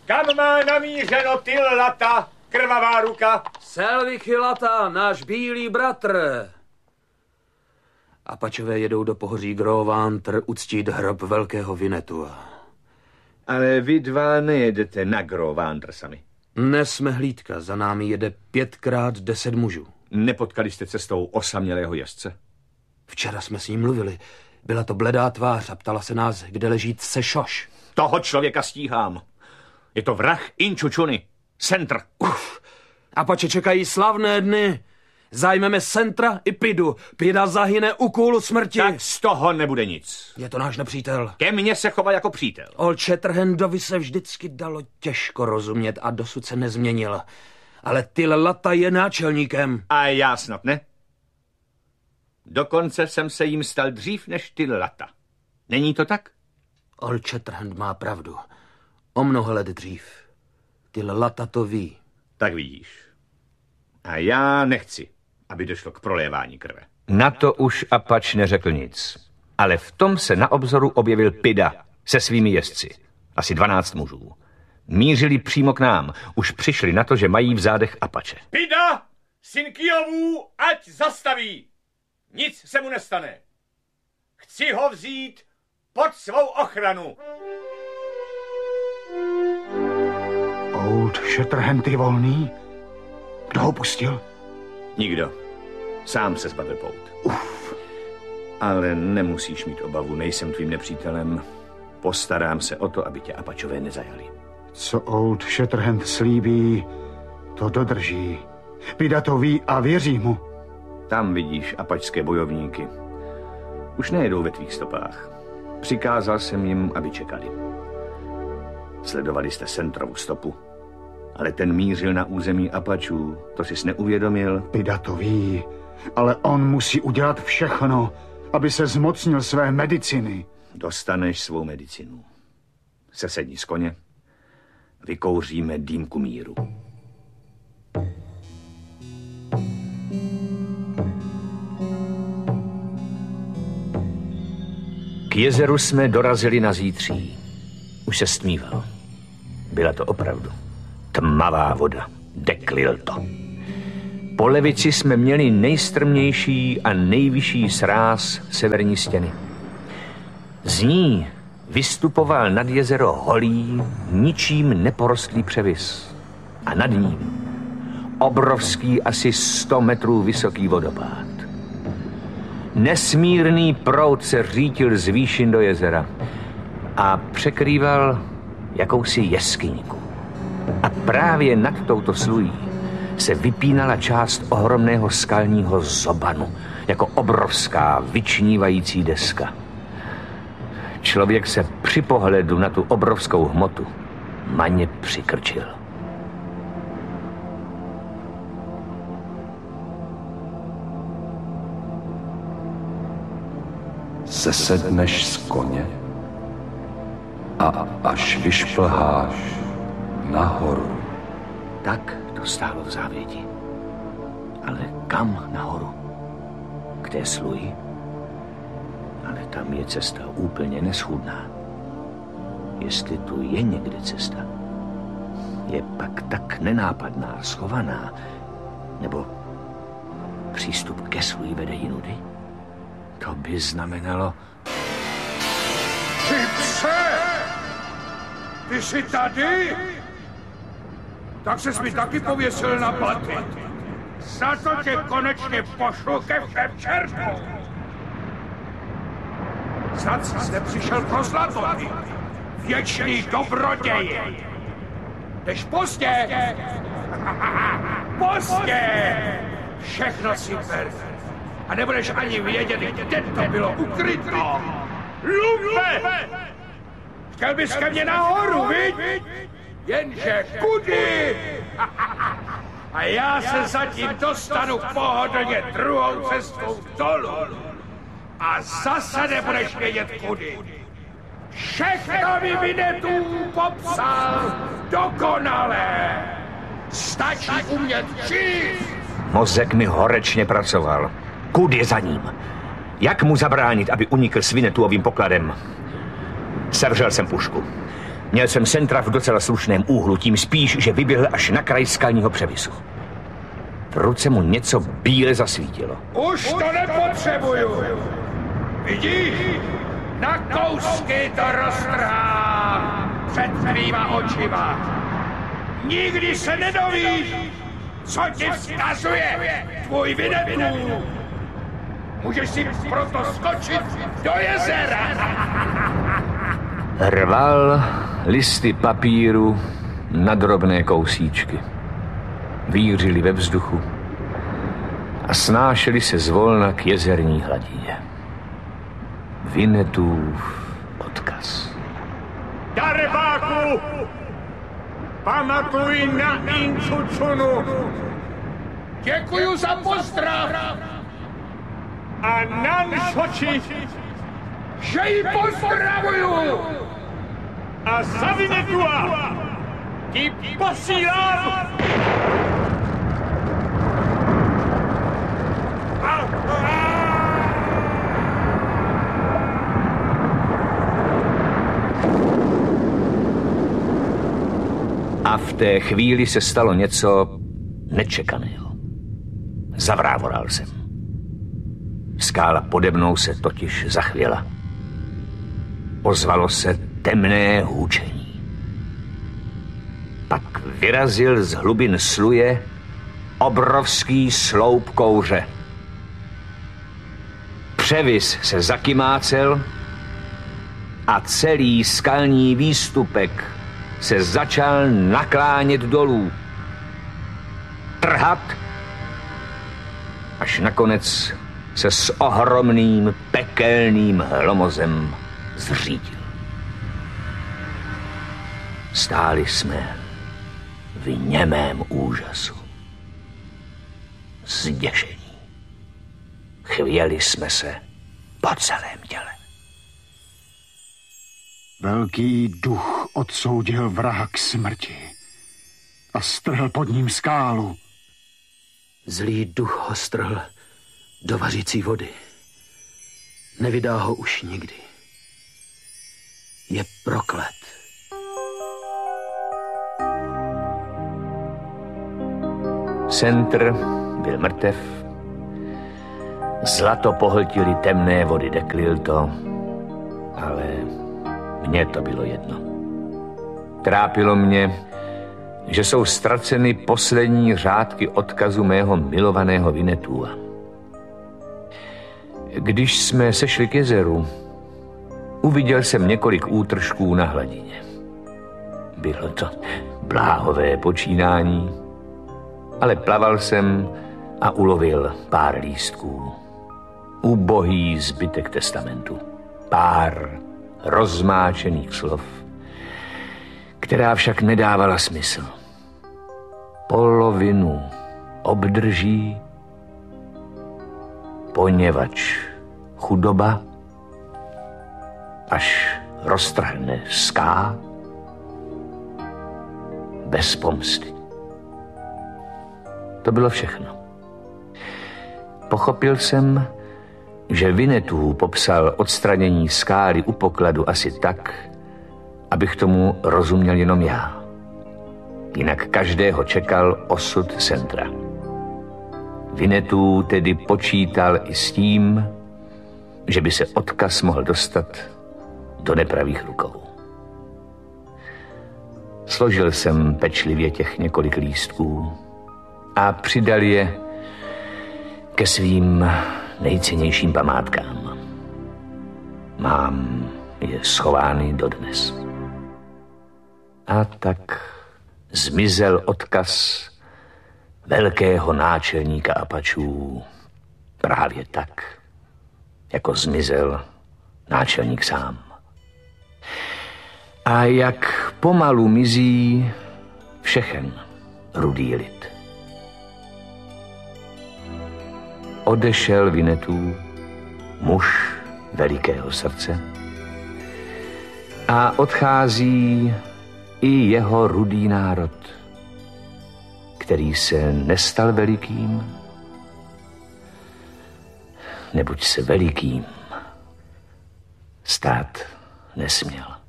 Kam má namířeno Tyl Lata, krvavá ruka? Selvichy Lata, náš bílý bratr. Apačové jedou do pohoří Grovantr uctít hrob velkého Vinetua. Ale vy dva nejedete na Grovantr sami. Nesme hlídka, za námi jede 5x10 mužů. Nepotkali jste cestou osamělého jezdce? Včera jsme s ním mluvili. Byla to bledá tvář a ptala se nás, kde leží Sešoš. Toho člověka stíhám. Je to vrah Inčučuny. Centr. Apače čekají slavné dny. Zajmeme Centra i Pidu. Pida zahyne u kůlu smrti. Tak z toho nebude nic. Je to náš nepřítel. Ke mně se chová jako přítel. Old Shatterhandovi se vždycky dalo těžko rozumět a dosud se nezměnil. Ale Tyl Lata je náčelníkem. A já snad ne. Dokonce jsem se jim stal dřív než Tyl Lata. Není to tak? Old Shatterhand má pravdu. O mnoho let dřív. Tyl Lata to ví. Tak vidíš. A já nechci, aby došlo k prolévání krve. Na to už Apač neřekl nic. Ale v tom se na obzoru objevil Pida se svými jezdci. Asi 12 mužů. Mířili přímo k nám. Už přišli na to, že mají v zádech Apače. Pida, syn Kijovů, ať zastaví. Nic se mu nestane. Chci ho vzít pod svou ochranu. Old Shatterhand je volný? Kdo ho pustil? Nikdo. Sám se zbavil pout. Ale nemusíš mít obavu, nejsem tvým nepřítelem. Postarám se o to, aby tě Apačové nezajali. Co Old Shatterhand slíbí, to dodrží. Pida to ví a věří mu. Tam vidíš apačské bojovníky. Už nejedou ve tvých stopách. Přikázal jsem jim, aby čekali. Sledovali jste Centrovu stopu. Ale ten mířil na území Apačů. To jsi neuvědomil? Pida to ví, ale on musí udělat všechno, aby se zmocnil své medicíny. Dostaneš svou medicinu. Sesedni z koně. Vykouříme dýmku míru. K jezeru jsme dorazili na zítří. Už se stmívalo. Byla to opravdu tmavá voda. Deklil to. Po levici jsme měli nejstrmější a nejvyšší sráz severní stěny. Z ní vystupoval nad jezero holý, ničím neporostlý převis. A nad ním obrovský, asi 100 metrů vysoký vodopád. Nesmírný proud se řítil z výšin do jezera a překrýval jakousi jeskyňku. A právě nad touto slují se vypínala část ohromného skalního zobanu, jako obrovská vyčnívající deska. Člověk se při pohledu na tu obrovskou hmotu maně přikrčil. Sesedneš z koně a až vyšplháš nahoru. Tak to stálo v závěti. Ale kam nahoru? K té sluji? Ale tam je cesta úplně neschůdná. Jestli tu je někde cesta, je pak tak nenápadná, schovaná, nebo přístup ke sluji vede jinudy? To by znamenalo... Ty pse! Ty jsi tady? Tak ses mi taky pověsil na paty. Za to tě konečně pošlu ke všem čertům. Snad jsi nepřišel pro zlato, ty věčný dobroději. Jdeš pozdě! Pozdě! Všechno si ber. A nebudeš ani vědět, kde to bylo ukryto. Lumpe! Chtěl bys ke mně nahoru, viď? Jenže kudy? A já se zatím dostanu pohodlně druhou cestou dolů. A zase nebudeš vědět kudy. Všechno mi Vinetů popsal dokonale. Stačí umět číst. Mozek mi horečně pracoval. Kud je za ním? Jak mu zabránit, aby unikl s Vinetuovým pokladem? Sevřel jsem pušku. Měl jsem Sentra v docela slušném úhlu, tím spíš, že vyběhl až na kraj skalního převisu. V ruce mu něco bíle zasvítilo. Už to nepotřebuju. Vidíš? Na kousky to roztrhám před tvýma očima. Nikdy se nedovíš, co ti vzkazuje tvůj Winnetou. Můžeš si proto skočit do jezera. Rval listy papíru na drobné kousíčky. Vířili ve vzduchu a snášeli se zvolna k jezerní hladině. Winnetův odkaz. Darebáku! Pamatuj na Incucunu! Děkuju za pozdrav! A Nanšoči, že ji pozdravuju! A za Winnetua ti posílám! A v té chvíli se stalo něco nečekaného. Zavrávoral jsem. Skála pode mnou se totiž zachvěla. Ozvalo se temné hůčení. Pak vyrazil z hlubin sluje obrovský sloup kouře. Převis se zakymácel a celý skalní výstupek se začal naklánět dolů. Trhat, až nakonec se s ohromným pekelným hlomozem zřídil. Stáli jsme v němém úžasu. Zděšení. Chvěli jsme se po celém těle. Velký duch odsoudil vraha k smrti a strhl pod ním skálu. Zlý duch ho strhl do vařící vody. Nevydá ho už nikdy. Je proklet. Sentr byl mrtev. Zlato pohltili temné vody Deklilto, ale mně to bylo jedno. Trápilo mě, že jsou ztraceny poslední řádky odkazu mého milovaného Winnetua. Když jsme sešli k jezeru, uviděl jsem několik útržků na hladině. Bylo to bláhové počínání, ale plaval jsem a ulovil pár lístků. Ubohý zbytek testamentu. Pár rozmáčených slov, která však nedávala smysl. Polovinu obdrží, poněvadž chudoba, až roztrhne ská, bez pomsty. To bylo všechno. Pochopil jsem, že Winnetou popsal odstranění skály u pokladu asi tak, abych tomu rozuměl jenom já. Jinak každého čekal osud Sentra. Winnetou tedy počítal i s tím, že by se odkaz mohl dostat do nepravých rukou. Složil jsem pečlivě těch několik lístků a přidal je ke svým nejcennějším památkám. Mám je schovány dodnes. A tak zmizel odkaz velkého náčelníka Apačů právě tak, jako zmizel náčelník sám. A jak pomalu mizí všechen rudý lid. Odešel Winnetou, muž velikého srdce, a odchází i jeho rudý národ, který se nestal velikým, neboť se velikým stát nesměl.